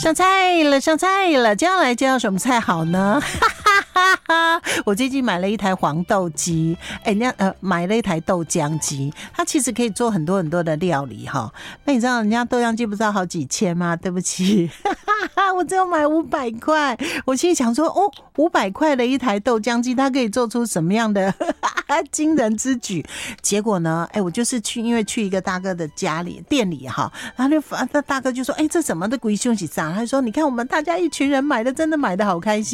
上菜了，上菜了，接下来叫什么菜好呢？我最近买了一台黄豆机，买了一台豆浆机，它其实可以做很多很多的料理哈。那你知道人家豆浆机不是要好几千吗？对不起，我只有买500块。我心里想说，500块的一台豆浆机，它可以做出什么样的惊人之举？结果呢，我就是因为去一个大哥的店里哈，然后那大哥就说，这怎么的贵凶喜上？他就说，你看我们大家一群人买的，真的买的好开心。